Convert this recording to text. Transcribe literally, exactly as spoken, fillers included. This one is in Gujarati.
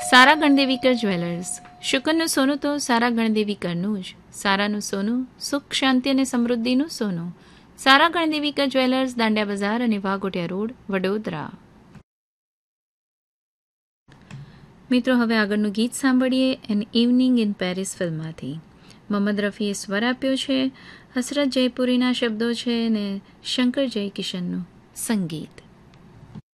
સારા ગણદેવીકર જ્વેલર્સ. શુકનનું સોનું તો સારા ગણદેવીકરનું જ. સારાનું સોનું સુખ શાંતિ અને સમૃદ્ધિનું સોનું. સારા ગણદેવીકર જ્વેલર્સ, દાંડિયા બજાર અને વાઘોટિયા રોડ, વડોદરા. મિત્રો, હવે આગળનું ગીત સાંભળીએ N evening in Paris ફિલ્મમાંથી. Mohammad રફીએ સ્વર આપ્યો છે, હસરત જયપુરીના શબ્દો છે અને શંકર જયકિશનનું સંગીત.